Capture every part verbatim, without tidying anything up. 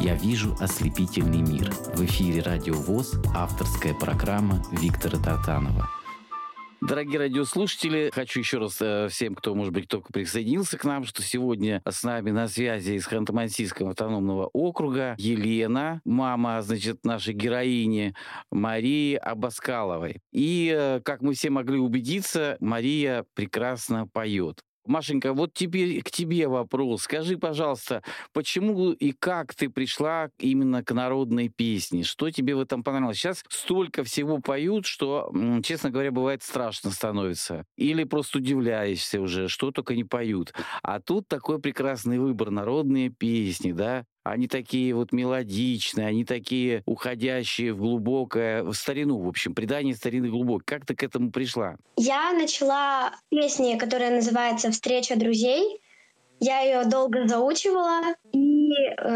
«Я вижу ослепительный мир». В эфире «Радио ВОС», авторская программа Виктора Тартанова. Дорогие радиослушатели, хочу еще раз э, всем, кто, может быть, только присоединился к нам, что сегодня с нами на связи из Ханты-Мансийского автономного округа Елена, мама, значит, нашей героини Марии Абаскаловой. И, э, как мы все могли убедиться, Мария прекрасно поет. Машенька, вот теперь к тебе вопрос. Скажи, пожалуйста, почему и как ты пришла именно к народной песне? Что тебе в этом понравилось? Сейчас столько всего поют, что, честно говоря, бывает страшно становится. Или просто удивляешься уже, что только не поют. А тут такой прекрасный выбор, народные песни, да? Они такие вот мелодичные, они такие уходящие в глубокое, в старину, в общем, предание старины глубокое. Как ты к этому пришла? Я начала песни, которая называется «Встреча друзей». Я ее долго заучивала, и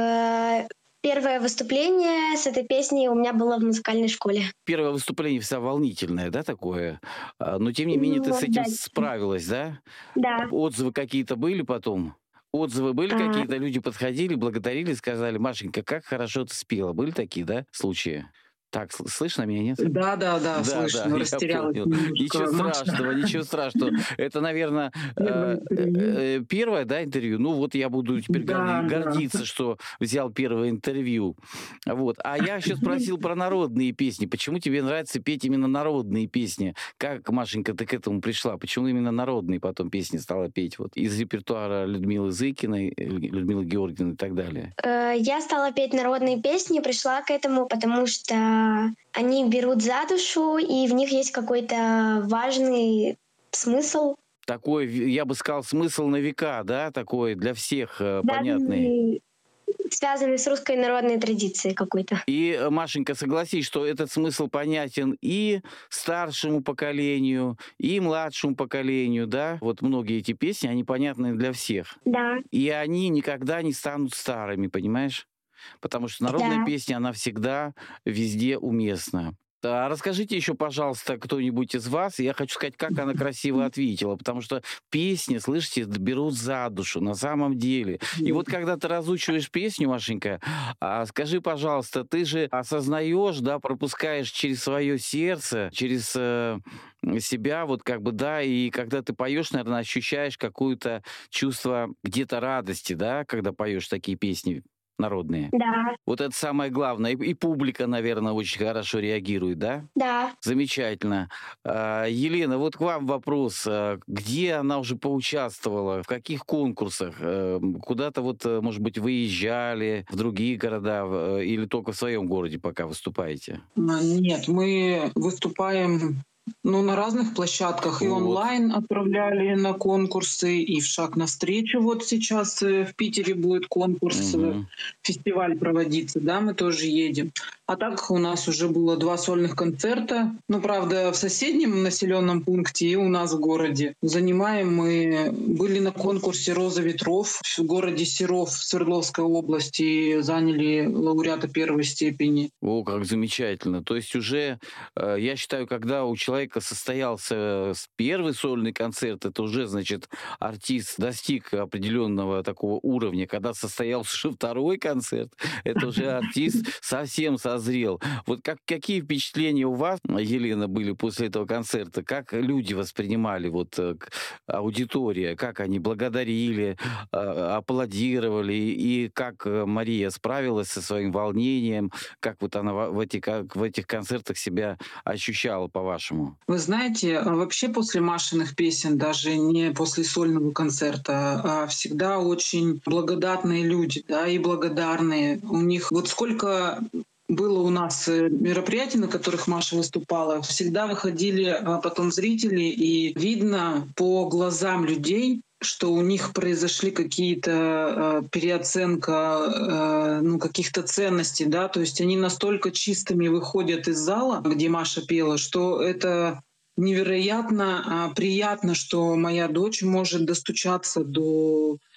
э, первое выступление с этой песней у меня было в музыкальной школе. Первое выступление вся волнительное, да, такое? Но, тем не менее, ты Ну, с этим да. справилась, да? Да. Отзывы какие-то были потом? Отзывы были А. какие-то? Люди подходили, благодарили, сказали: Машенька, как хорошо ты спела. Были такие, да, случаи? Так, слышно меня, нет? Да, да, да, Да, слышно, да, я растерялась понял. немножко. Ничего страшного, ничего страшного. Это, наверное, Первое э, интервью. э, первое, да, интервью? Ну вот я буду теперь Да, горди- да. гордиться, что взял первое интервью. Вот. А я еще спросил про народные песни. Почему тебе нравится петь именно народные песни? Как, Машенька, ты к этому пришла? Почему именно народные потом песни стала петь? Вот из репертуара Людмилы Зыкиной, э, Людмилы Георгиевны и так далее. Э, Я стала петь народные песни, пришла к этому, потому что они берут за душу, и в них есть какой-то важный смысл. Такой, я бы сказал, смысл на века, да, такой для всех э, понятный. Связанный, связанный с русской народной традицией какой-то. И, э, Машенька, согласись, что этот смысл понятен и старшему поколению, и младшему поколению, да? Вот многие эти песни, они понятны для всех. Да. И они никогда не станут старыми, понимаешь? Потому что народная Да. песня, она всегда везде уместна. А расскажите еще, пожалуйста, кто-нибудь из вас, я хочу сказать, как она красиво ответила, потому что песни, слышите, берут за душу, на самом деле. И вот когда ты разучиваешь песню, Машенька, а, скажи, пожалуйста, ты же осознаешь, да, пропускаешь через свое сердце, через э, себя, вот как бы, да, и когда ты поешь, наверное, ощущаешь какое-то чувство где-то радости, да, когда поешь такие песни народные. Да. Вот это самое главное. И, и публика, наверное, очень хорошо реагирует, да? Да. Замечательно. А, Елена, вот к вам вопрос. А, Где она уже поучаствовала? В каких конкурсах? А, Куда-то вот, э, может быть, выезжали в другие города в- или только в своем городе пока выступаете? А, Нет, мы выступаем ну, на разных площадках. И Вот. онлайн отправляли на конкурсы, и в «Шаг навстречу». Вот сейчас э, в Питере будет конкурс, э, Мгм. фестиваль проводиться, да, мы тоже едем. А так у нас уже было два сольных концерта. Ну, правда, в соседнем населенном пункте и у нас в городе. Занимаем мы... Были на конкурсе «Роза ветров» в городе Серов в Свердловской области. Заняли лауреата первой степени. О, как замечательно. То есть уже, э, я считаю, когда у человека состоялся с- первый сольный концерт, это уже, значит, артист достиг определенного такого уровня. Когда состоялся уже второй концерт, это уже артист совсем созрел. Вот как, какие впечатления у вас, Елена, были после этого концерта? Как люди воспринимали, вот э, к- аудитория, как они благодарили, э, аплодировали, и как э, Мария справилась со своим волнением, как вот она во- в, эти, как в этих концертах себя ощущала, по-вашему? Вы знаете, а вообще после Машиных песен, даже не после сольного концерта, а всегда очень благодатные люди, да, и благодарные. У них вот сколько было у нас э, мероприятий, на которых Маша выступала, всегда выходили а, потом зрители, и видно по глазам людей, что у них произошли какие-то э, переоценка э, ну, каких-то ценностей, да, то есть они настолько чистыми выходят из зала, где Маша пела, что это невероятно а, приятно, что моя дочь может достучаться до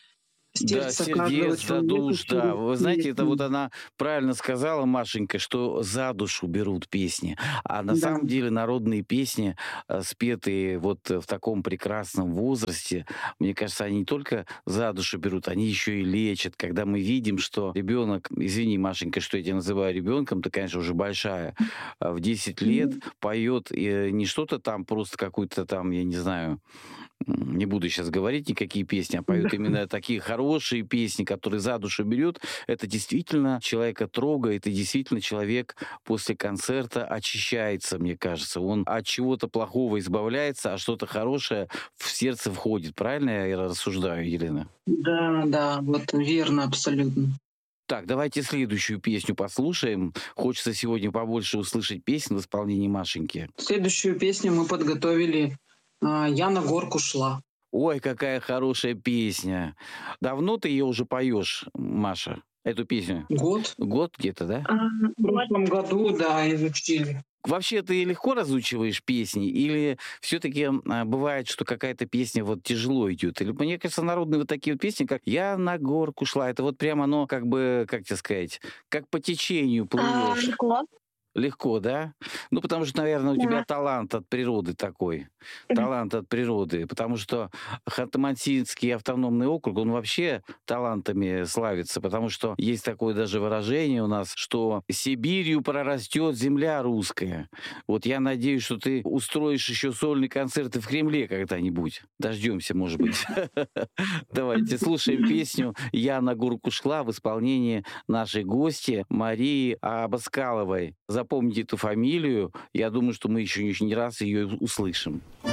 Да, сердца каждого сердец, за человека душ, да. через Вы знаете, это вот песню. она правильно сказала, Машенька, что за душу берут песни. А на Да. самом деле народные песни, э, спетые вот э, в таком прекрасном возрасте, мне кажется, они не только за душу берут, они еще и лечат. Когда мы видим, что ребенок, извини, Машенька, что я тебя называю ребенком, ты, конечно, уже большая, а в десять лет Мгм. поет э, не что-то там, просто какую-то там, я не знаю, м, не буду сейчас говорить никакие песни, а Да. поют именно такие хорошие песни, которые за душу берет. Это действительно человека трогает, и действительно человек после концерта очищается, мне кажется. Он от чего-то плохого избавляется, а что-то хорошее в сердце входит. Правильно я рассуждаю, Елена? Да, да, вот верно абсолютно. Так, давайте следующую песню послушаем. Хочется сегодня побольше услышать песен в исполнении Машеньки. Следующую песню мы подготовили а, «Я на горку шла». Ой, какая хорошая песня. Давно ты ее уже поешь, Маша, эту песню? Год. Год где-то, да? А, В вот. прошлом году, да, изучили. Вообще ты легко разучиваешь песни, или все-таки бывает, что какая-то песня вот тяжело идет? Или, мне кажется, народные вот такие вот песни, как «Я на горку шла», это вот прямо оно как бы, как тебе сказать, как по течению А, плывешь. легко. Легко, да? Ну, потому что, наверное, у тебя Да. талант от природы такой. Мгм. Талант от природы. Потому что Ханты-Мансийский автономный округ, он вообще талантами славится. Потому что есть такое даже выражение у нас, что «Сибирью прорастет земля русская». Вот я надеюсь, что ты устроишь еще сольные концерты в Кремле когда-нибудь. Дождемся, может быть. Давайте слушаем песню «Я на горку шла» в исполнении нашей гости Марии Абаскаловой. Запомните эту фамилию. Я думаю, что мы еще не раз ее услышим.